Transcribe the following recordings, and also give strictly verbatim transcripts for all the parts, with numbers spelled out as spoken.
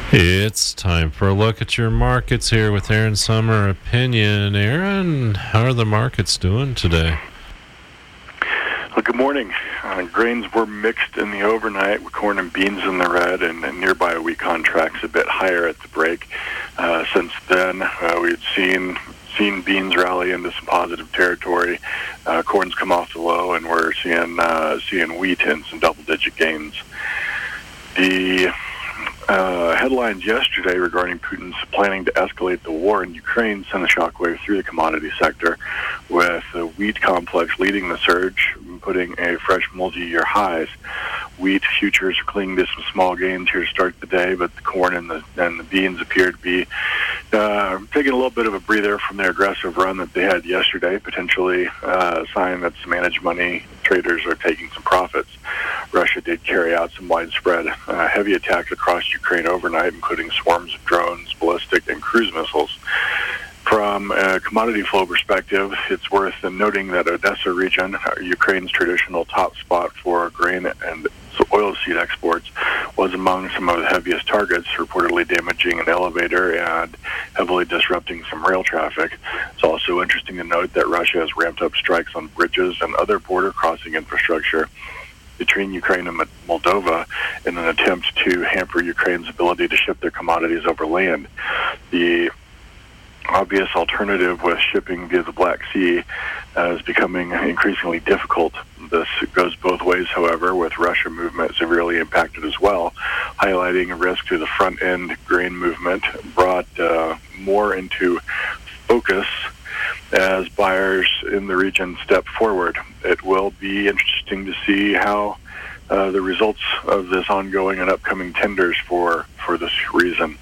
It's time for a look at your markets here with Aaron Summer Opinion. Aaron, how are the markets doing today? Well, good morning. Uh, grains were mixed in the overnight with corn and beans in the red, and, and nearby wheat contracts a bit higher at the break. Uh, since then, uh, we had seen seen beans rally into some positive territory. Uh, corn's come off the low, and we're seeing uh, seeing wheat in some double-digit gains. The Uh, headlines yesterday regarding Putin's planning to escalate the war in Ukraine sent a shockwave through the commodity sector, with the wheat complex leading the surge, putting a fresh multi-year highs. Wheat futures are clinging to some small gains here to start the day, but the corn and the and the beans appear to be uh, taking a little bit of a breather from their aggressive run that they had yesterday, potentially uh, a sign that some managed money traders are taking some profits. Russia did carry out some widespread uh, heavy attacks across Ukraine overnight, including swarms of drones, ballistic, and cruise missiles. From a commodity flow perspective, it's worth noting that Odessa region, Ukraine's traditional top spot for grain and oilseed exports, was among some of the heaviest targets, reportedly damaging an elevator and heavily disrupting some rail traffic. It's also interesting to note that Russia has ramped up strikes on bridges and other border crossing infrastructure between Ukraine and Moldova in an attempt to hamper Ukraine's ability to ship their commodities over land. The obvious alternative with shipping via the Black Sea uh, is becoming increasingly difficult. This goes both ways, however, with Russia movement severely impacted as well, highlighting a risk to the front-end grain movement brought uh, more into focus as buyers in the region step forward. It will be interesting to see how uh, the results of this ongoing and upcoming tenders for, for this reason.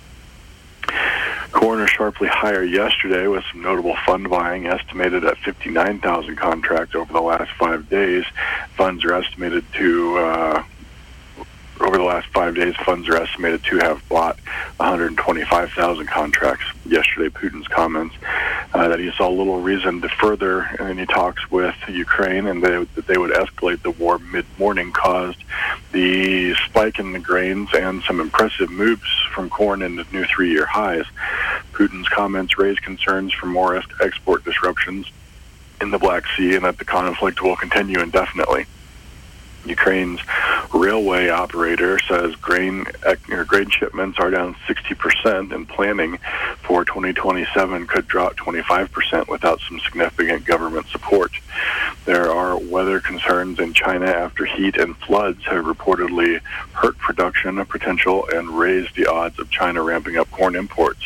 Corn are sharply higher yesterday, with some notable fund buying estimated at fifty-nine thousand contracts over the last five days. Funds are estimated to, uh, over the last five days, funds are estimated to have bought one hundred twenty-five thousand contracts. Yesterday, Putin's comments uh, that he saw little reason to further any talks with Ukraine, and they, that they would escalate the war mid-morning, caused the spike in the grains and some impressive moves from corn into new three-year highs. Putin's comments raised concerns for more ex- export disruptions in the Black Sea and that the conflict will continue indefinitely. Ukraine's railway operator says grain or grain shipments are down sixty percent, and planning for twenty twenty-seven could drop twenty-five percent without some significant government support. There are weather concerns in China after heat and floods have reportedly hurt production potential and raised the odds of China ramping up corn imports.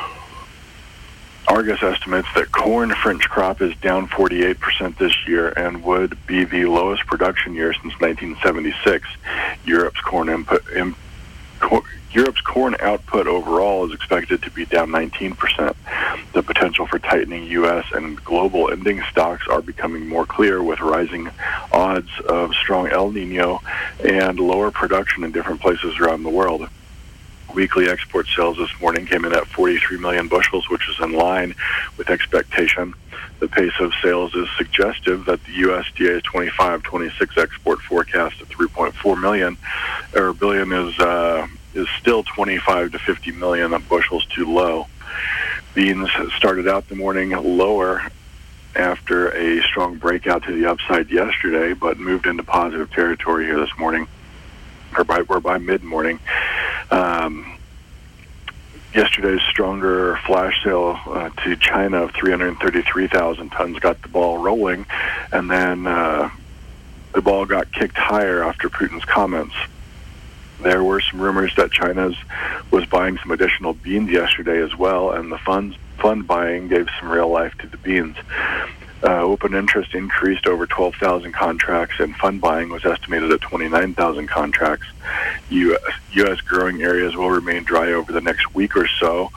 Argus estimates that corn French crop is down forty-eight percent this year and would be the lowest production year since nineteen seventy-six. Europe's corn input, im, cor, Europe's corn output overall is expected to be down nineteen percent. The potential for tightening U S and global ending stocks are becoming more clear, with rising odds of strong El Nino and lower production in different places around the world. Weekly export sales this morning came in at forty-three million bushels, which is in line with expectation. The pace of sales is suggestive that the U S D A's twenty-five twenty-six export forecast at three point four million or billion is uh, is still twenty-five to fifty million bushels too low. Beans started out the morning lower after a strong breakout to the upside yesterday, but moved into positive territory here this morning, or by, or by mid-morning. Um, yesterday's stronger flash sale uh, to China of three hundred thirty-three thousand tons got the ball rolling, and then uh, the ball got kicked higher after Putin's comments. There were some rumors that China was buying some additional beans yesterday as well, and the funds, fund buying gave some real life to the beans. Uh, open interest increased over twelve thousand contracts, and fund buying was estimated at twenty-nine thousand contracts. U S, U S growing areas will remain dry over the next week or so,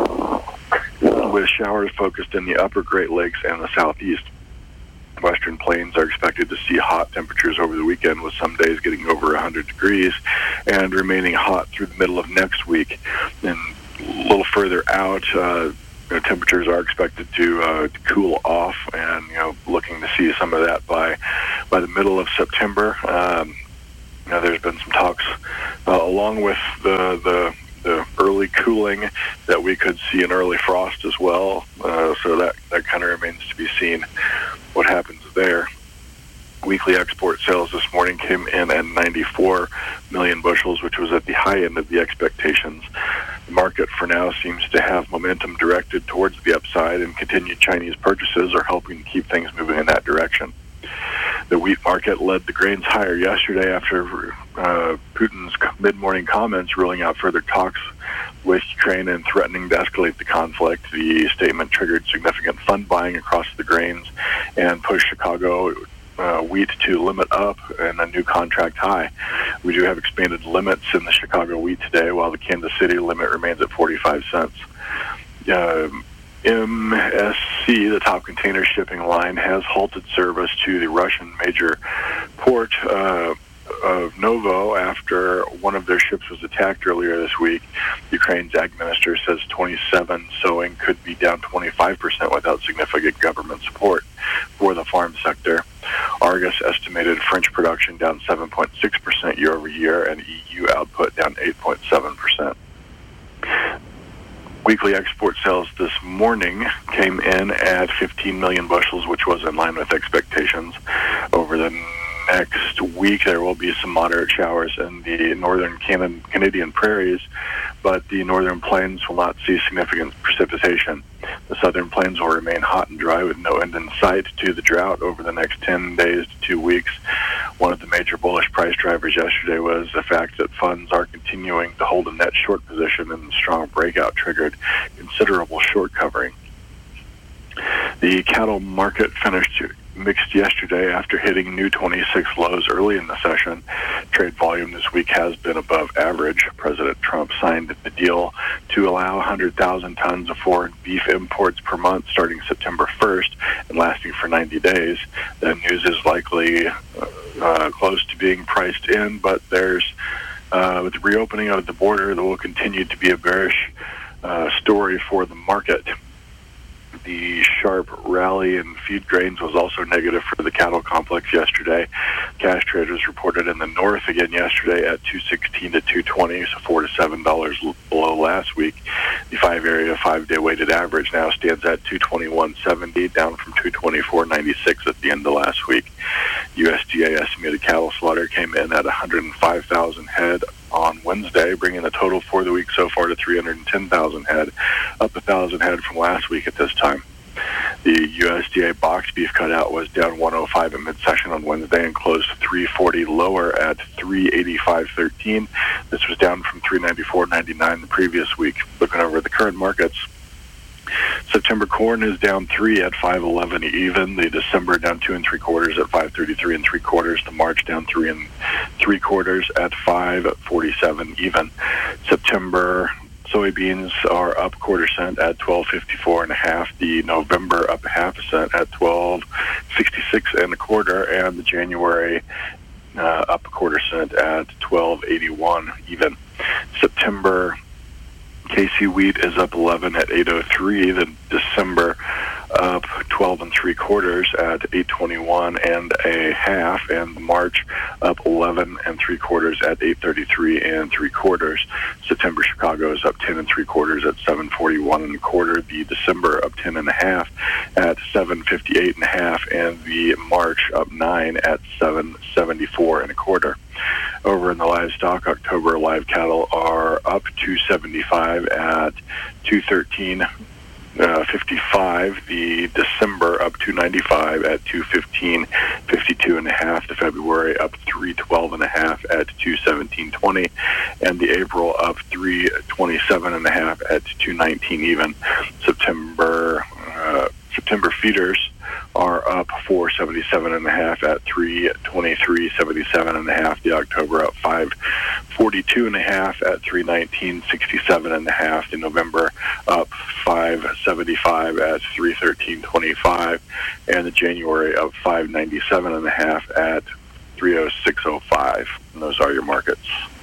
with showers focused in the upper Great Lakes and the southeast. Western plains are expected to see hot temperatures over the weekend, with some days getting over one hundred degrees and remaining hot through the middle of next week. And a little further out, uh, You know, temperatures are expected to, uh, to cool off, and you know, looking to see some of that by by the middle of September. Um, you know, there's been some talks, uh, along with the the the early cooling that we could see an early frost as well. Uh, so that, that kind of remains to be seen what happens there. Weekly export sales this morning came in at ninety-four million bushels, which was at the high end of the expectations. The market for now seems to have momentum directed towards the upside, and continued Chinese purchases are helping keep things moving in that direction. The wheat market led the grains higher yesterday after uh, Putin's mid-morning comments ruling out further talks with Ukraine and threatening to escalate the conflict. The statement triggered significant fund buying across the grains and pushed Chicago Uh, wheat to limit up and a new contract high. We do have expanded limits in the Chicago wheat today, while the Kansas City limit remains at forty-five cents. Uh, M S C, the top container shipping line, has halted service to the Russian major port uh, of Novo after one of their ships was attacked earlier this week. Ukraine's ag minister says twenty-seven sowing could be down twenty-five percent without significant government support for the farm sector. Argus estimated French production down seven point six percent year over year, and E U output down eight point seven percent. Weekly export sales this morning came in at fifteen million bushels, which was in line with expectations. Over the next week, there will be some moderate showers in the northern Can- Canadian prairies, but the northern plains will not see significant precipitation. The southern plains will remain hot and dry with no end in sight to the drought over the next ten days to two weeks. One of the major bullish price drivers yesterday was the fact that funds are continuing to hold a net short position, and the strong breakout triggered considerable short covering. The cattle market finished mixed yesterday after hitting new twenty-six lows early in the session. Trade volume this week has been above average. President Trump signed the deal to allow one hundred thousand tons of foreign beef imports per month starting September first and lasting for ninety days. That news is likely uh, uh, close to being priced in, but there's uh, with the reopening of the border, there will continue to be a bearish uh, story for the market. The sharp rally in feed grains was also negative for the cattle complex yesterday. Cash traders reported in the north again yesterday at two sixteen to two twenty, so four to seven dollars below last week. The five area five day weighted average now stands at two twenty-one seventy, down from two twenty-four ninety-six at the end of last week. U S D A estimated cattle slaughter came in at one hundred five thousand head on Wednesday, bringing the total for the week so far to three hundred ten thousand head, up one thousand head from last week at this time. The U S D A box beef cutout was down one oh five at mid-session on Wednesday and closed three forty lower at three eighty-five thirteen. This was down from three ninety-four ninety-nine the previous week. Looking over the current markets, September corn is down three at five eleven even. The December down two and three quarters at five thirty-three and three quarters. The March down three and three quarters at five forty-seven even. September soybeans are up quarter cent at twelve fifty-four and a half. The November up a half a cent at twelve sixty-six and a quarter, and the January uh, up a quarter cent at twelve eighty-one even. September K C wheat is up eleven at eight oh three. The December up twelve and three quarters at eight twenty-one and a half, and March up eleven and three quarters at eight thirty-three and three quarters. September Chicago is up ten and three quarters at seven forty-one and a quarter. The December up ten and a half at seven fifty-eight and a half, and the March up nine at seven seventy-four and a quarter. Over in the livestock, October live cattle are up two seventy-five at two thirteen fifty-five. The December up two ninety-five at two fifteen fifty-two and a half. The February up three twelve and a half at two seventeen twenty, and the April up three twenty-seven and a half at two nineteen even. September uh, September feeders are up four seventy-seven and a half at three twenty-three seventy-seven and a half. The October up five forty-two and a half at three nineteen sixty-seven and a half. The November up five seventy-five at three thirteen twenty-five, and the January up five ninety-seven and a half at three oh six oh five. And those are your markets.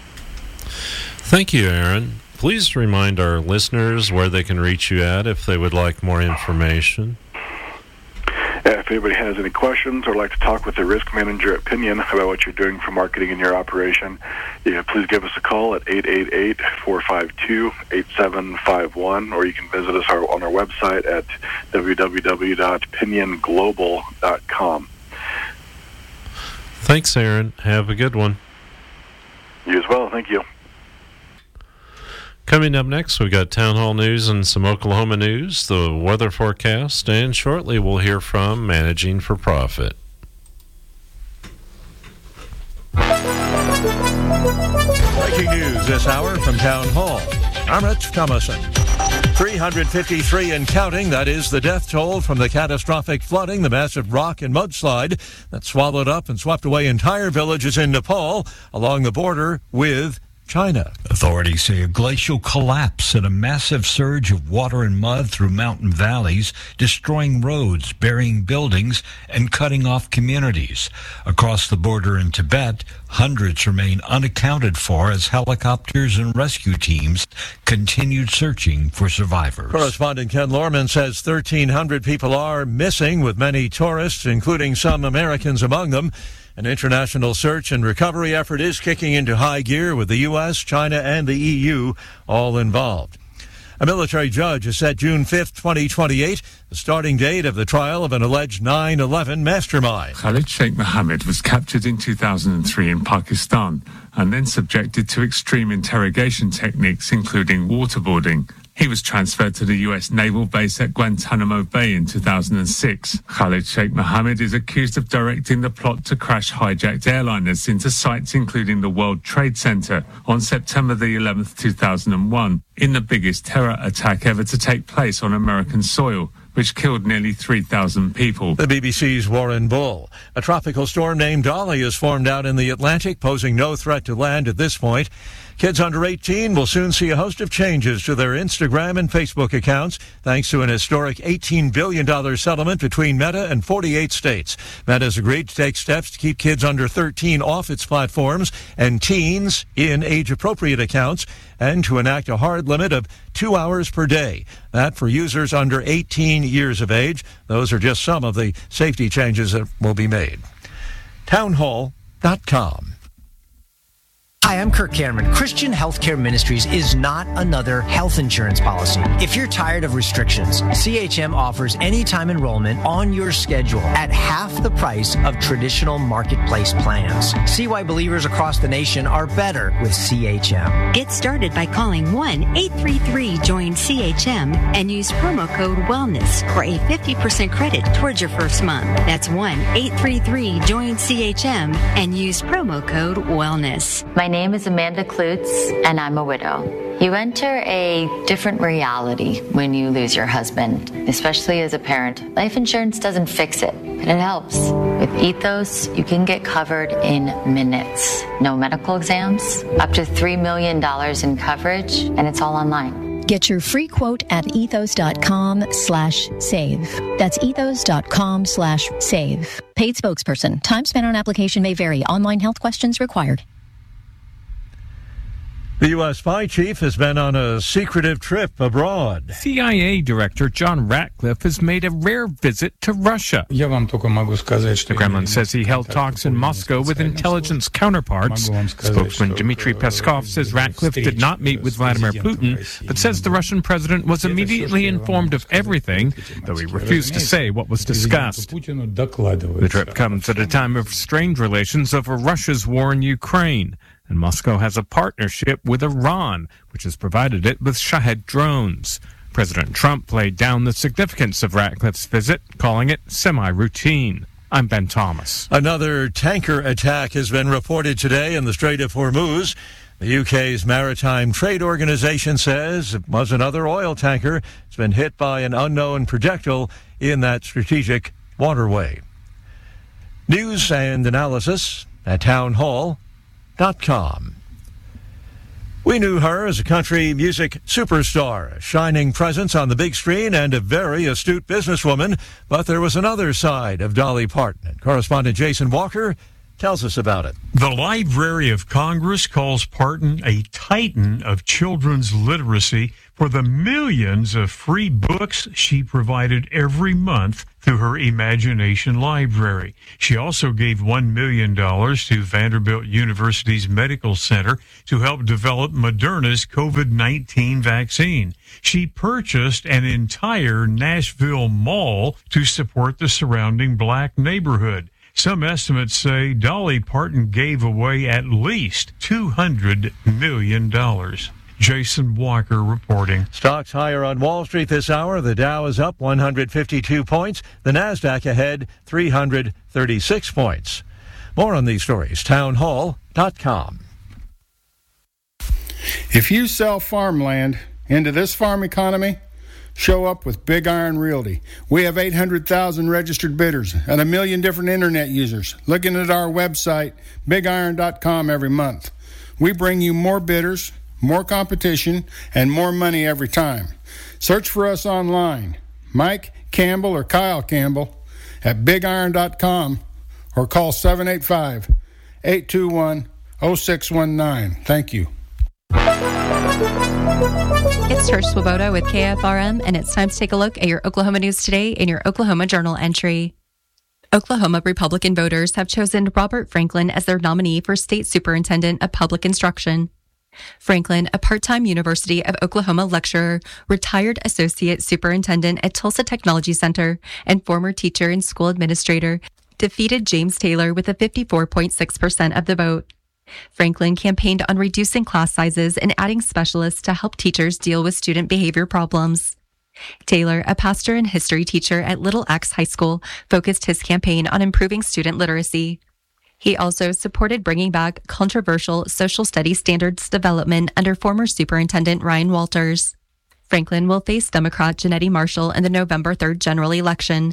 Thank you, Aaron. Please remind our listeners where they can reach you at if they would like more information. If anybody has any questions or would like to talk with the risk manager at Pinion about what you're doing for marketing in your operation, yeah, please give us a call at eight eight eight, four five two, eight seven five one, or you can visit us on our website at w w w dot pinion global dot com. Thanks, Aaron. Have a good one. You as well. Thank you. Coming up next, we've got Town Hall News and some Oklahoma news, the weather forecast, and shortly we'll hear from Managing for Profit. Breaking news this hour from Town Hall. I'm Rich Thomason. three hundred fifty-three and counting. That is the death toll from the catastrophic flooding, the massive rock and mudslide that swallowed up and swept away entire villages in Nepal along the border with China. Authorities say a glacial collapse and a massive surge of water and mud through mountain valleys, destroying roads, burying buildings, and cutting off communities. Across the border in Tibet, hundreds remain unaccounted for as helicopters and rescue teams continued searching for survivors. Correspondent Ken Lorman says thirteen hundred people are missing, with many tourists, including some Americans among them. An international search and recovery effort is kicking into high gear with the U S, China, and the E U all involved. A military judge has set June fifth, twenty twenty-eight, the starting date of the trial of an alleged nine eleven mastermind. Khalid Sheikh Mohammed was captured in two thousand three in Pakistan and then subjected to extreme interrogation techniques, including waterboarding. He was transferred to the U S naval base at Guantanamo Bay in two thousand six. Khalid Sheikh Mohammed is accused of directing the plot to crash hijacked airliners into sites including the World Trade Center on September the eleventh, two thousand one, in the biggest terror attack ever to take place on American soil, which killed nearly three thousand people. The B B C's Warren Bull. A tropical storm named Dolly has formed out in the Atlantic, posing no threat to land at this point. Kids under eighteen will soon see a host of changes to their Instagram and Facebook accounts, thanks to an historic eighteen billion dollars settlement between Meta and forty-eight states. Meta has agreed to take steps to keep kids under thirteen off its platforms and teens in age-appropriate accounts, and to enact a hard limit of two hours per day. That for users under eighteen years of age. Those are just some of the safety changes that will be made. townhall dot com. Hi, I'm Kirk Cameron. Christian Healthcare Ministries is not another health insurance policy. If you're tired of restrictions, C H M offers anytime enrollment on your schedule at half the price of traditional marketplace plans. See why believers across the nation are better with C H M. Get started by calling one eight three three join C H M and use promo code WELLNESS for a fifty percent credit towards your first month. That's one eight three three join C H M and use promo code WELLNESS. My name is Amanda Klutz, and I'm a widow. You enter a different reality when you lose your husband, especially as a parent. Life insurance doesn't fix it, but it helps. With Ethos, you can get covered in minutes. No medical exams, up to three million dollars in coverage, and it's all online. Get your free quote at ethos.com slash save. That's ethos.com slash save. Paid spokesperson. Time spent on application may vary. Online health questions required. The U S spy chief has been on a secretive trip abroad. C I A Director John Ratcliffe has made a rare visit to Russia. The Kremlin says he held talks in Moscow with intelligence counterparts. Spokesman Dmitry Peskov says Ratcliffe did not meet with Vladimir Putin, but says the Russian president was immediately informed of everything, though he refused to say what was discussed. The trip comes at a time of strained relations over Russia's war in Ukraine. And Moscow has a partnership with Iran, which has provided it with Shahed drones. President Trump played down the significance of Ratcliffe's visit, calling it semi-routine. I'm Ben Thomas. Another tanker attack has been reported today in the Strait of Hormuz. The U K's Maritime Trade Organization says it was another oil tanker. It's been hit by an unknown projectile in that strategic waterway. News and analysis at townhall dot com. We knew her as a country music superstar, a shining presence on the big screen and a very astute businesswoman, but there was another side of Dolly Parton. Correspondent Jason Walker tells us about it. The Library of Congress calls Parton a titan of children's literacy for the millions of free books she provided every month through her Imagination Library. She also gave one million dollars to Vanderbilt University's Medical Center to help develop Moderna's COVID nineteen vaccine. She purchased an entire Nashville mall to support the surrounding black neighborhood. Some estimates say Dolly Parton gave away at least two hundred million dollars. Jason Walker reporting. Stocks higher on Wall Street this hour. The Dow is up one hundred fifty-two points. The Nasdaq ahead three hundred thirty-six points. More on these stories, town hall dot com. If you sell farmland into this farm economy, show up with Big Iron Realty. We have eight hundred thousand registered bidders and a million different internet users looking at our website, big iron dot com, every month. We bring you more bidders, more competition, and more money every time. Search for us online, Mike Campbell or Kyle Campbell at big iron dot com, or call seven eight five, eight two one, zero six one nine. Thank you. It's Trish Swoboda with K F R M, and it's time to take a look at your Oklahoma news today in your Oklahoma Journal entry. Oklahoma Republican voters have chosen Robert Franklin as their nominee for State Superintendent of Public Instruction. Franklin, a part-time University of Oklahoma lecturer, retired associate superintendent at Tulsa Technology Center, and former teacher and school administrator, defeated James Taylor with a fifty-four point six percent of the vote. Franklin campaigned on reducing class sizes and adding specialists to help teachers deal with student behavior problems. Taylor, a pastor and history teacher at Little Axe High School, focused his campaign on improving student literacy. He also supported bringing back controversial social studies standards development under former Superintendent Ryan Walters. Franklin will face Democrat Jeanette Marshall in the November third general election.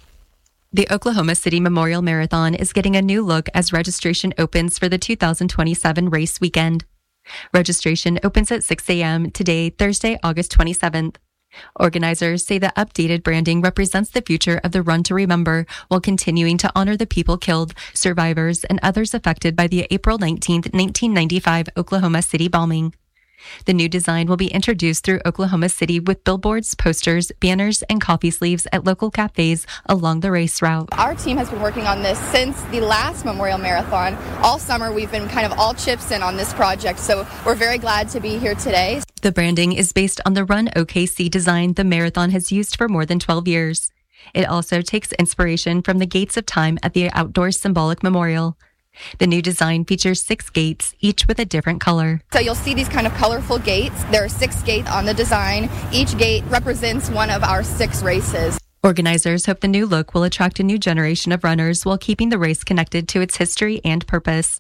The Oklahoma City Memorial Marathon is getting a new look as registration opens for the two thousand twenty-seven race weekend. Registration opens at six a.m. today, Thursday, August twenty-seventh. Organizers say the updated branding represents the future of the Run to Remember while continuing to honor the people killed, survivors, and others affected by the April nineteenth, nineteen ninety-five Oklahoma City bombing. The new design will be introduced through Oklahoma City with billboards, posters, banners, and coffee sleeves at local cafes along the race route. Our team has been working on this since the last Memorial Marathon. All summer, we've been kind of all chips in on this project, so we're very glad to be here today. The branding is based on the Run O K C design the marathon has used for more than twelve years. It also takes inspiration from the Gates of Time at the Outdoor Symbolic Memorial. The new design features six gates, each with a different color. So you'll see these kind of colorful gates. There are six gates on the design. Each gate represents one of our six races. Organizers hope the new look will attract a new generation of runners while keeping the race connected to its history and purpose.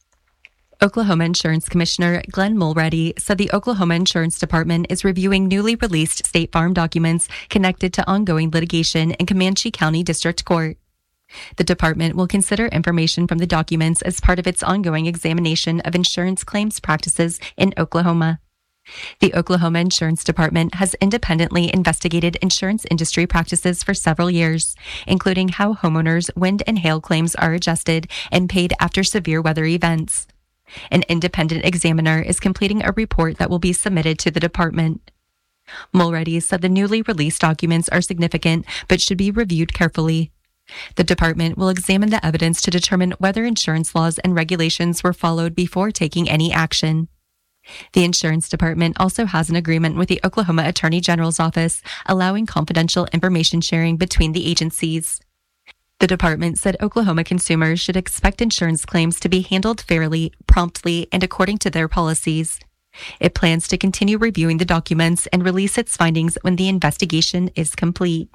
Oklahoma Insurance Commissioner Glenn Mulready said the Oklahoma Insurance Department is reviewing newly released State Farm documents connected to ongoing litigation in Comanche County District Court. The department will consider information from the documents as part of its ongoing examination of insurance claims practices in Oklahoma. The Oklahoma Insurance Department has independently investigated insurance industry practices for several years, including how homeowners' wind and hail claims are adjusted and paid after severe weather events. An independent examiner is completing a report that will be submitted to the department. Mulready said the newly released documents are significant but should be reviewed carefully. The department will examine the evidence to determine whether insurance laws and regulations were followed before taking any action. The insurance department also has an agreement with the Oklahoma Attorney General's office, allowing confidential information sharing between the agencies. The department said Oklahoma consumers should expect insurance claims to be handled fairly, promptly, and according to their policies. It plans to continue reviewing the documents and release its findings when the investigation is complete.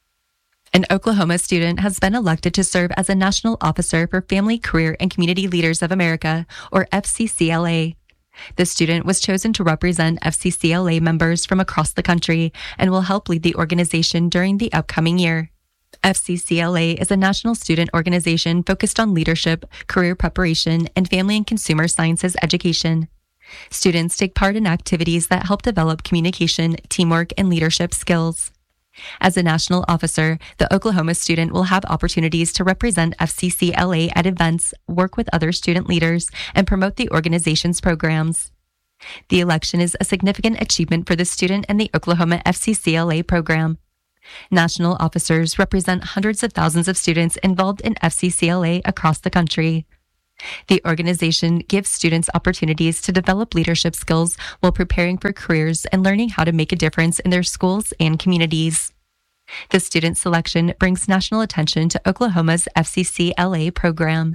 An Oklahoma student has been elected to serve as a National Officer for Family, Career, and Community Leaders of America, or F C C L A. The student was chosen to represent F C C L A members from across the country and will help lead the organization during the upcoming year. F C C L A is a national student organization focused on leadership, career preparation, and family and consumer sciences education. Students take part in activities that help develop communication, teamwork, and leadership skills. As a national officer, the Oklahoma student will have opportunities to represent F C C L A at events, work with other student leaders, and promote the organization's programs. The election is a significant achievement for the student and the Oklahoma F C C L A program. National officers represent hundreds of thousands of students involved in F C C L A across the country. The organization gives students opportunities to develop leadership skills while preparing for careers and learning how to make a difference in their schools and communities. The student selection brings national attention to Oklahoma's F C C L A program.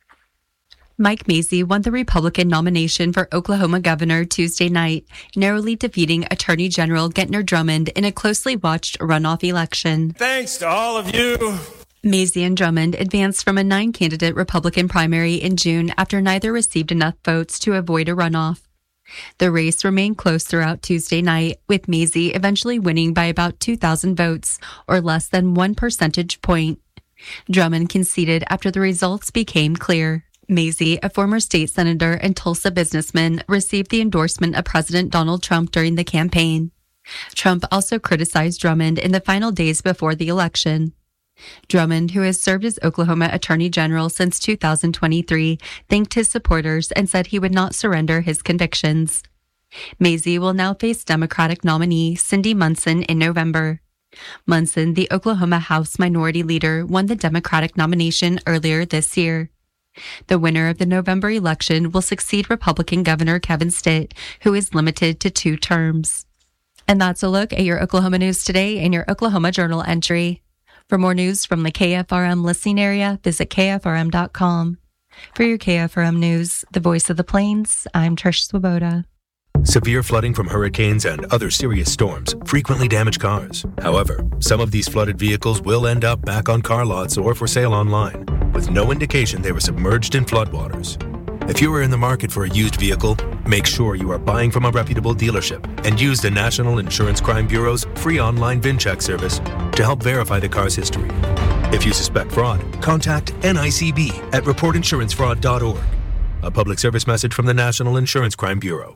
Mike Mazzei won the Republican nomination for Oklahoma governor Tuesday night, narrowly defeating Attorney General Gentner Drummond in a closely watched runoff election. Thanks to all of you. Mazzei and Drummond advanced from a nine-candidate Republican primary in June after neither received enough votes to avoid a runoff. The race remained close throughout Tuesday night, with Mazzei eventually winning by about two thousand votes, or less than one percentage point. Drummond conceded after the results became clear. Mazzei, a former state senator and Tulsa businessman, received the endorsement of President Donald Trump during the campaign. Trump also criticized Drummond in the final days before the election. Drummond, who has served as Oklahoma Attorney General since two thousand twenty-three, thanked his supporters and said he would not surrender his convictions. Mazzei will now face Democratic nominee Cindy Munson in November. Munson, the Oklahoma House Minority Leader, won the Democratic nomination earlier this year. The winner of the November election will succeed Republican Governor Kevin Stitt, who is limited to two terms. And that's a look at your Oklahoma news today and your Oklahoma Journal entry. For more news from the K F R M listening area, visit K F R M dot com. For your K F R M News, the voice of the Plains, I'm Trish Swoboda. Severe flooding from hurricanes and other serious storms frequently damage cars. However, some of these flooded vehicles will end up back on car lots or for sale online, with no indication they were submerged in floodwaters. If you are in the market for a used vehicle, make sure you are buying from a reputable dealership and use the National Insurance Crime Bureau's free online VIN check service to help verify the car's history. If you suspect fraud, contact N I C B at report insurance fraud dot org. A public service message from the National Insurance Crime Bureau.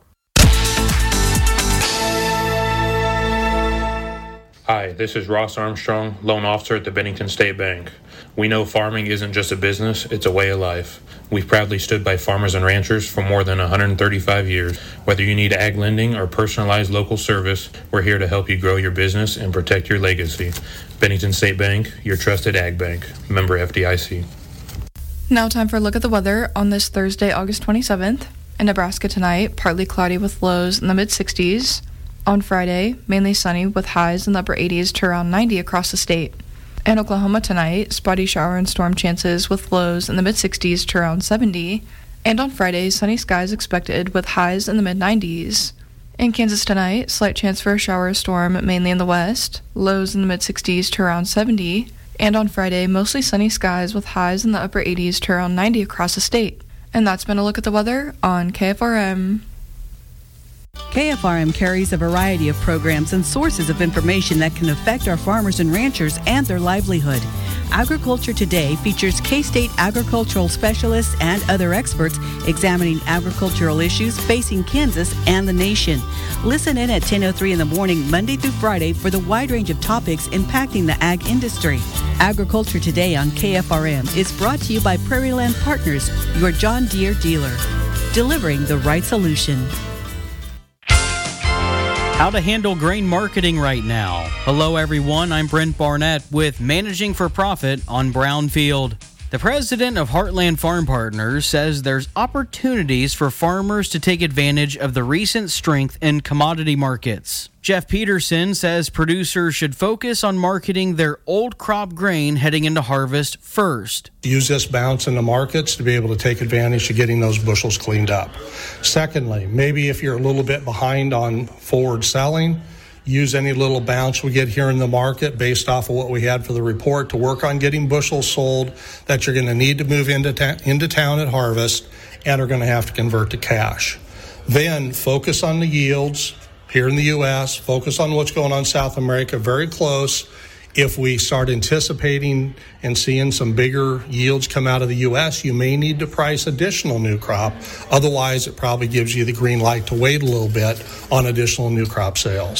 Hi, this is Ross Armstrong, loan officer at the Bennington State Bank. We know farming isn't just a business, it's a way of life. We've proudly stood by farmers and ranchers for more than one hundred thirty-five years. Whether you need ag lending or personalized local service, we're here to help you grow your business and protect your legacy. Bennington State Bank, your trusted ag bank. Member F D I C. Now time for a look at the weather on this Thursday, August twenty-seventh. In Nebraska tonight, partly cloudy with lows in the mid-sixties. On Friday, mainly sunny with highs in the upper eighties to around ninety across the state. In Oklahoma tonight, spotty shower and storm chances with lows in the mid-sixties to around seventy. And on Friday, sunny skies expected with highs in the mid-nineties. In Kansas tonight, slight chance for a shower or storm mainly in the west, lows in the mid-sixties to around seventy. And on Friday, mostly sunny skies with highs in the upper eighties to around ninety across the state. And that's been a look at the weather on K F R M. K F R M carries a variety of programs and sources of information that can affect our farmers and ranchers and their livelihood. Agriculture Today features K-State agricultural specialists and other experts examining agricultural issues facing Kansas and the nation. Listen in at ten oh three in the morning, Monday through Friday, for the wide range of topics impacting the ag industry. Agriculture Today on K F R M is brought to you by Prairie Land Partners, your John Deere dealer, delivering the right solution. How to handle grain marketing right now. Hello everyone, I'm Brent Barnett with Managing for Profit on Brownfield. The president of Heartland Farm Partners says there's opportunities for farmers to take advantage of the recent strength in commodity markets. Jeff Peterson says producers should focus on marketing their old crop grain heading into harvest first. Use this bounce in the markets to be able to take advantage of getting those bushels cleaned up. Secondly, maybe if you're a little bit behind on forward selling, use any little bounce we get here in the market based off of what we had for the report to work on getting bushels sold that you're going to need to move into, ta- into town at harvest and are going to have to convert to cash. Then focus on the yields here in the U S, focus on what's going on in South America, very close. If we start anticipating and seeing some bigger yields come out of the U S, you may need to price additional new crop. Otherwise, it probably gives you the green light to wait a little bit on additional new crop sales.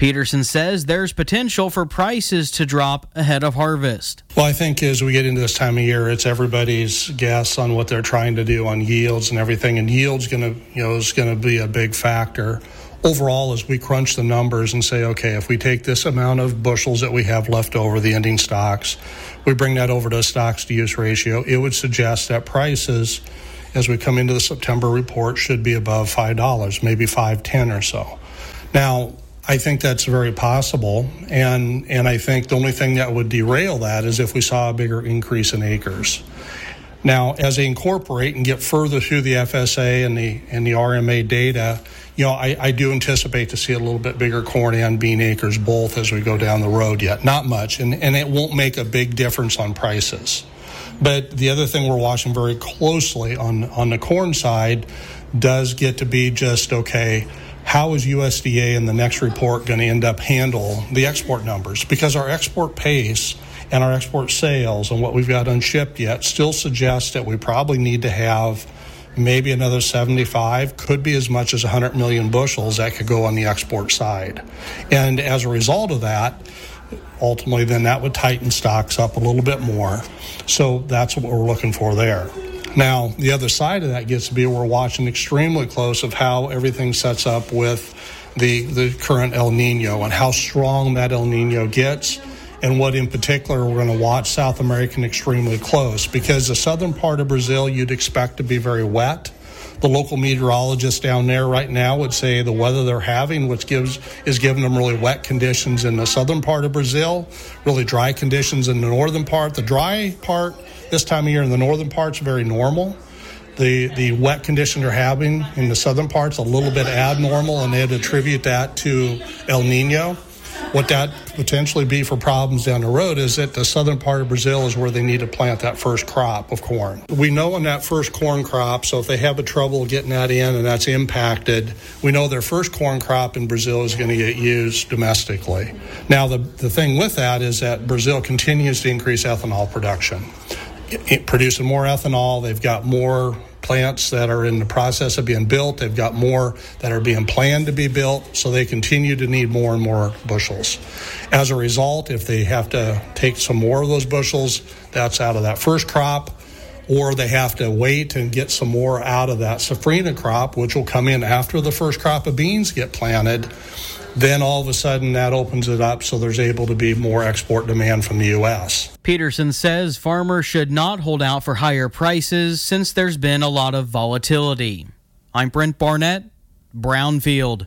Peterson says there's potential for prices to drop ahead of harvest. Well, I think as we get into this time of year, it's everybody's guess on what they're trying to do on yields and everything, and yields going to, you know, is going to be a big factor. Overall, as we crunch the numbers and say, okay, if we take this amount of bushels that we have left over, the ending stocks, we bring that over to a stocks to use ratio, it would suggest that prices, as we come into the September report, should be above five dollars, maybe five ten or so. Now, I think that's very possible, and and I think the only thing that would derail that is if we saw a bigger increase in acres. Now, as they incorporate and get further through the F S A and the and the R M A data, you know, I, I do anticipate to see a little bit bigger corn and bean acres both as we go down the road yet. Not much, and, and it won't make a big difference on prices. But the other thing we're watching very closely on, on the corn side does get to be just, okay, how is U S D A in the next report going to end up handle the export numbers? Because our export pace and our export sales and what we've got unshipped yet still suggests that we probably need to have maybe another seventy-five, could be as much as one hundred million bushels that could go on the export side. And as a result of that, ultimately then that would tighten stocks up a little bit more. So that's what we're looking for there. Now, the other side of that gets to be we're watching extremely close of how everything sets up with the, the current El Nino and how strong that El Nino gets, and what in particular we're going to watch South American extremely close, because the southern part of Brazil you'd expect to be very wet. The local meteorologists down there right now would say the weather they're having, which gives is giving them really wet conditions in the southern part of Brazil, really dry conditions in the northern part. The dry part this time of year in the northern part's very normal. The the wet condition they're having in the southern part's a little bit abnormal, and they'd attribute that to El Nino. What that potentially be for problems down the road is that the southern part of Brazil is where they need to plant that first crop of corn. We know on that first corn crop, so if they have a trouble getting that in and that's impacted, we know their first corn crop in Brazil is going to get used domestically. Now, the, the thing with that is that Brazil continues to increase ethanol production. It, it, producing more ethanol, they've got more plants that are in the process of being built. They've got more that are being planned to be built, so they continue to need more and more bushels. As a result, if they have to take some more of those bushels, that's out of that first crop, or they have to wait and get some more out of that safrinha crop, which will come in after the first crop of beans get planted. Then all of a sudden that opens it up so there's able to be more export demand from the U S. Peterson says farmers should not hold out for higher prices since there's been a lot of volatility. I'm Brent Barnett, Brownfield.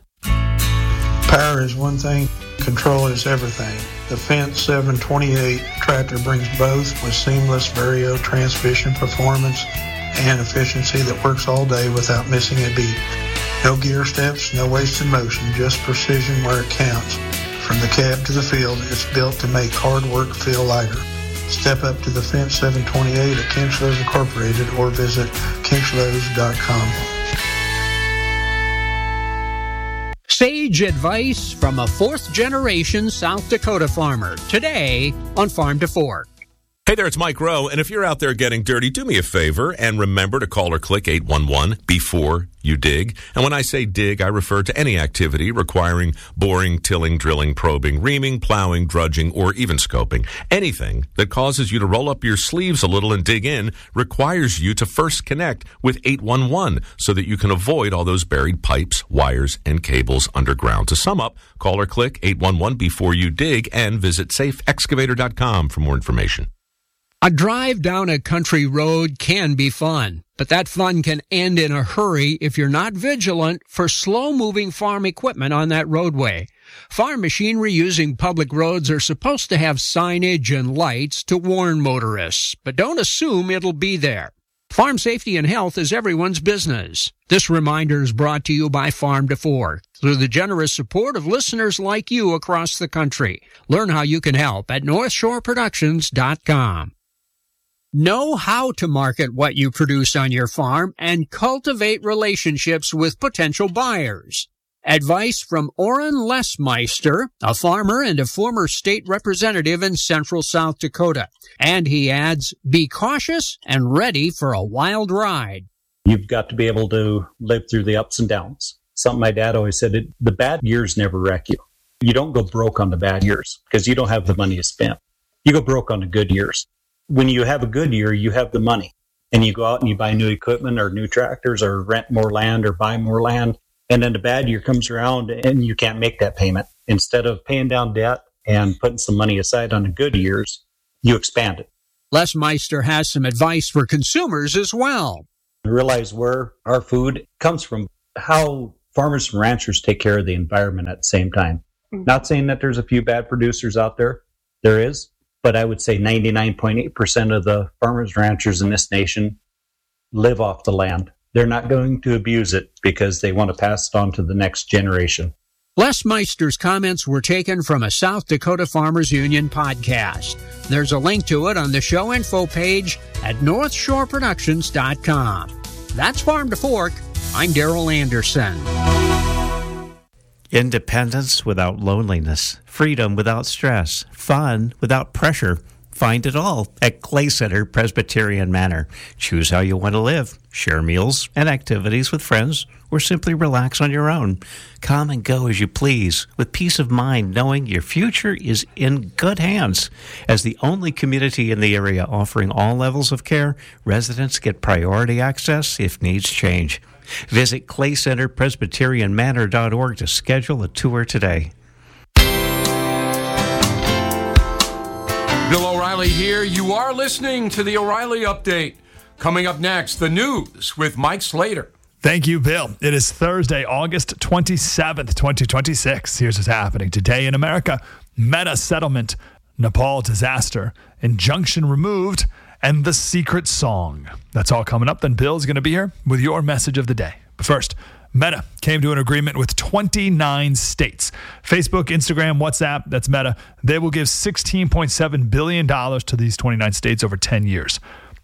Power is one thing, control is everything. The Fendt seven twenty-eight tractor brings both with seamless Vario transmission performance and efficiency that works all day without missing a beat. No gear steps, no wasted motion, just precision where it counts. From the cab to the field, it's built to make hard work feel lighter. Step up to the Fendt seven twenty-eight at Kinchlows Incorporated or visit kinchlows dot com. Sage advice from a fourth-generation South Dakota farmer. Today on Farm to Fork. Hey there, it's Mike Rowe, and if you're out there getting dirty, do me a favor and remember to call or click eight one one before you dig. And when I say dig, I refer to any activity requiring boring, tilling, drilling, probing, reaming, plowing, drudging, or even scoping. Anything that causes you to roll up your sleeves a little and dig in requires you to first connect with eight one one so that you can avoid all those buried pipes, wires, and cables underground. To sum up, call or click eight one one before you dig and visit safe excavator dot com for more information. A drive down a country road can be fun, but that fun can end in a hurry if you're not vigilant for slow-moving farm equipment on that roadway. Farm machinery using public roads are supposed to have signage and lights to warn motorists, but don't assume it'll be there. Farm safety and health is everyone's business. This reminder is brought to you by Farm to Fork through the generous support of listeners like you across the country. Learn how you can help at north shore productions dot com. Know how to market what you produce on your farm and cultivate relationships with potential buyers. Advice from Orrin Lesmeister, a farmer and a former state representative in central South Dakota. And he adds, be cautious and ready for a wild ride. You've got to be able to live through the ups and downs. Something my dad always said, it, the bad years never wreck you. You don't go broke on the bad years because you don't have the money to spend. You go broke on the good years. When you have a good year, you have the money and you go out and you buy new equipment or new tractors or rent more land or buy more land. And then the bad year comes around and you can't make that payment. Instead of paying down debt and putting some money aside on the good years, you expand it. Les Meister has some advice for consumers as well. Realize where our food comes from, how farmers and ranchers take care of the environment at the same time. Not saying that there's a few bad producers out there. There is. But I would say ninety-nine point eight percent of the farmers and ranchers in this nation live off the land. They're not going to abuse it because they want to pass it on to the next generation. Les Meister's comments were taken from a South Dakota Farmers Union podcast. There's a link to it on the show info page at north shore productions dot com. That's Farm to Fork. I'm Darrell Anderson. Independence without loneliness, freedom without stress, fun without pressure. Find it all at Clay Center Presbyterian Manor. Choose how you want to live. Share meals and activities with friends, or simply relax on your own. Come and go as you please, with peace of mind, knowing your future is in good hands. As the only community in the area offering all levels of care, residents get priority access if needs change. Visit clay center presbyterian manor dot org to schedule a tour today. Bill O'Reilly here. You are listening to the O'Reilly Update. Coming up next, the news with Mike Slater. Thank you, Bill. It is Thursday, August twenty-seventh, twenty twenty-six. Here's what's happening today in America. Meta settlement, Nepal disaster, injunction removed, and the secret song. That's all coming up. Then Bill's going to be here with your message of the day. But first, Meta came to an agreement with twenty-nine states. Facebook, Instagram, WhatsApp, that's Meta. They will give sixteen point seven billion dollars to these twenty-nine states over ten years.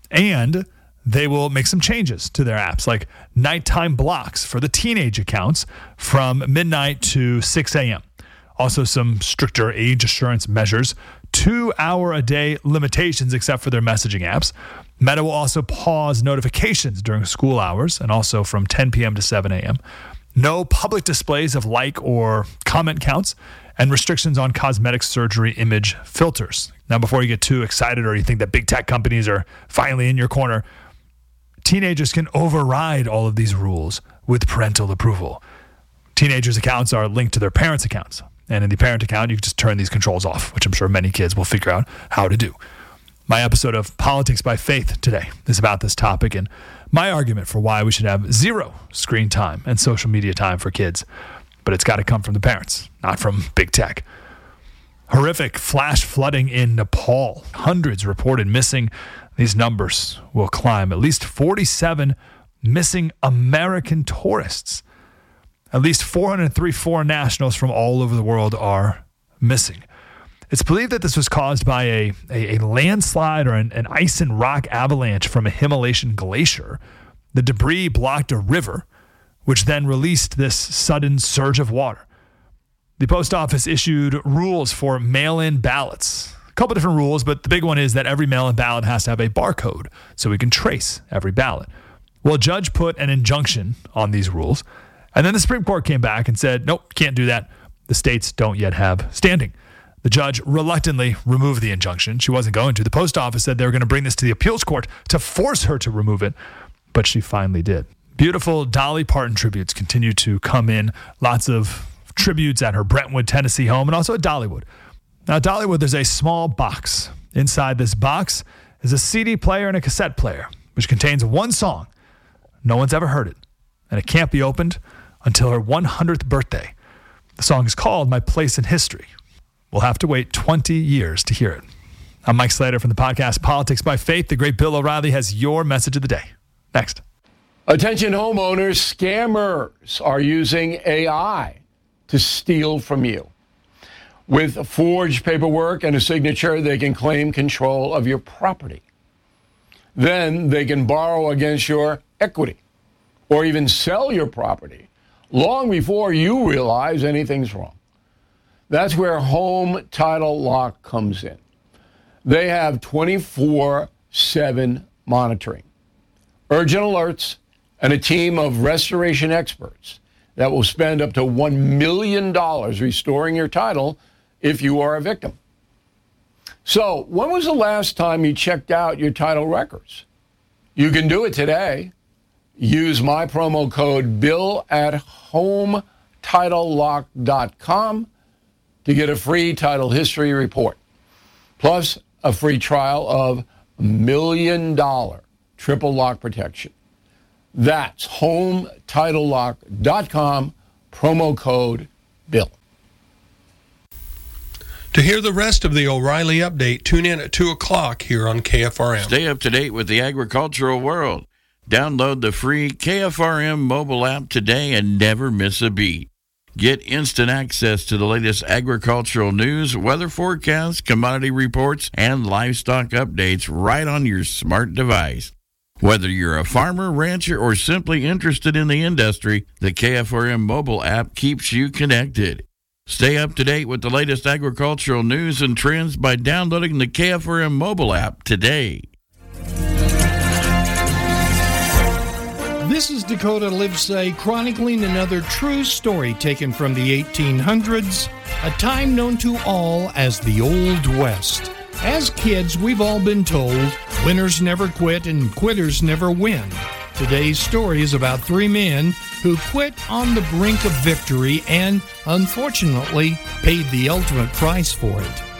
And they will make some changes to their apps, like nighttime blocks for the teenage accounts from midnight to six a.m. Also, some stricter age assurance measures, two-hour-a-day limitations except for their messaging apps. Meta will also pause notifications during school hours and also from ten p.m. to seven a.m. No public displays of like or comment counts, and restrictions on cosmetic surgery image filters. Now, before you get too excited or you think that big tech companies are finally in your corner, teenagers can override all of these rules with parental approval. Teenagers' accounts are linked to their parents' accounts. And in the parent account, you can just turn these controls off, which I'm sure many kids will figure out how to do. My episode of Politics by Faith today is about this topic and my argument for why we should have zero screen time and social media time for kids. But it's got to come from the parents, not from big tech. Horrific flash flooding in Nepal. Hundreds reported missing. These numbers will climb. At least forty-seven missing American tourists. At least four hundred three foreign nationals from all over the world are missing. It's believed that this was caused by a, a, a landslide or an, an ice and rock avalanche from a Himalayan glacier. The debris blocked a river, which then released this sudden surge of water. The post office issued rules for mail-in ballots. A couple different rules, but the big one is that every mail-in ballot has to have a barcode so we can trace every ballot. Well, a judge put an injunction on these rules, and then the Supreme Court came back and said, nope, can't do that. The states don't yet have standing. The judge reluctantly removed the injunction. She wasn't going to. The post office said they were going to bring this to the appeals court to force her to remove it, but she finally did. Beautiful Dolly Parton tributes continue to come in. Lots of tributes at her Brentwood, Tennessee home, and also at Dollywood. Now, at Dollywood, there's a small box. Inside this box is a C D player and a cassette player, which contains one song. No one's ever heard it, and it can't be opened until her one hundredth birthday. The song is called My Place in History. We'll have to wait twenty years to hear it. I'm Mike Slater from the podcast Politics by Faith. The great Bill O'Reilly has your message of the day. Next. Attention homeowners, scammers are using A I to steal from you. With forged paperwork and a signature, they can claim control of your property. Then they can borrow against your equity or even sell your property long before you realize anything's wrong. That's where Home Title Lock comes in. They have twenty-four seven monitoring, urgent alerts, and a team of restoration experts that will spend up to one million dollars restoring your title if you are a victim. So, when was the last time you checked out your title records? You can do it today. Use my promo code BILL at home title lock dot com to get a free title history report, plus a free trial of million dollar triple lock protection. That's home title lock dot com, promo code BILL. To hear the rest of the O'Reilly Update, tune in at two o'clock here on K F R M. Stay up to date with the agricultural world. Download the free K F R M mobile app today and never miss a beat. Get instant access to the latest agricultural news, weather forecasts, commodity reports, and livestock updates right on your smart device. Whether you're a farmer, rancher, or simply interested in the industry, the K F R M mobile app keeps you connected. Stay up to date with the latest agricultural news and trends by downloading the K F R M mobile app today. This is Dakota Livesay chronicling another true story taken from the eighteen hundreds, a time known to all as the Old West. As kids, we've all been told, winners never quit and quitters never win. Today's story is about three men who quit on the brink of victory and, unfortunately, paid the ultimate price for it.